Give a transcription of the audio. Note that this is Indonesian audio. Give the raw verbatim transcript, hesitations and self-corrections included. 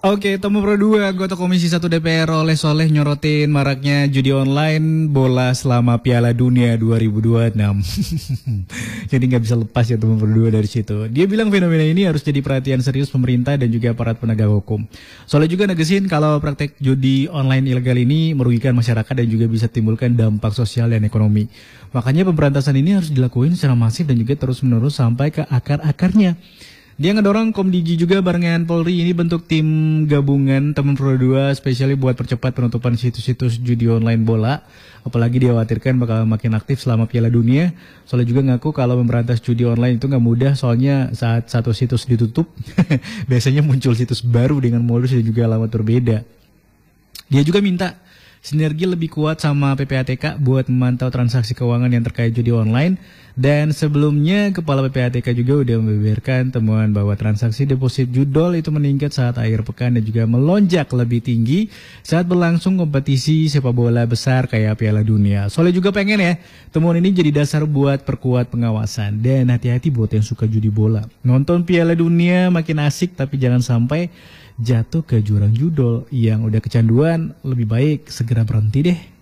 Oke, Temu Pro dua, anggota Komisi satu D P R oleh Soleh nyorotin maraknya judi online bola selama Piala Dunia dua ribu dua puluh enam. Jadi nggak bisa lepas ya Temu Pro dua dari situ. Dia bilang fenomena ini harus jadi perhatian serius pemerintah dan juga aparat penegak hukum. Soleh juga negesin kalau praktek judi online ilegal ini merugikan masyarakat dan juga bisa timbulkan dampak sosial dan ekonomi. Makanya pemberantasan ini harus dilakuin secara masif dan juga terus-menerus sampai ke akar-akarnya. Dia ngedorong Komdigi juga barengan Polri ini bentuk tim gabungan Temu Pro dua spesialnya buat percepat penutupan situs-situs judi online bola. Apalagi dikhawatirkan bakal makin aktif selama Piala Dunia. Soalnya juga ngaku kalau memberantas judi online itu nggak mudah, soalnya saat satu situs ditutup biasanya muncul situs baru dengan modus dan juga alamat berbeda. Dia juga minta sinergi lebih kuat sama P P A T K buat memantau transaksi keuangan yang terkait judi online. Dan sebelumnya Kepala P P A T K juga udah membeberkan temuan bahwa transaksi deposit judol itu meningkat saat akhir pekan dan juga melonjak lebih tinggi saat berlangsung kompetisi sepak bola besar kayak Piala Dunia. Soalnya juga pengen ya temuan ini jadi dasar buat perkuat pengawasan. Dan hati-hati buat yang suka judi bola. Nonton Piala Dunia makin asik tapi jangan sampai jatuh ke jurang judol yang udah kecanduan. Lebih baik segera berhenti deh.